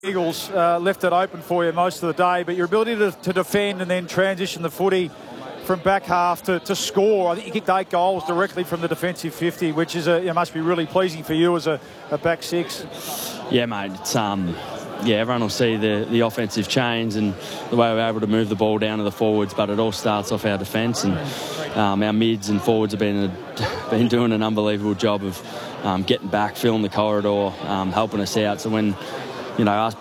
Eagles left it open for you most of the day, but your ability to defend and then transition the footy from back half to score. I think you kicked 8 goals directly from the defensive 50, which is it must be really pleasing for you as a back six. Yeah, mate. It's everyone will see the offensive change and the way we're able to move the ball down to the forwards, but it all starts off our defence, and our mids and forwards have been doing an unbelievable job of getting back, filling the corridor, helping us out. So when us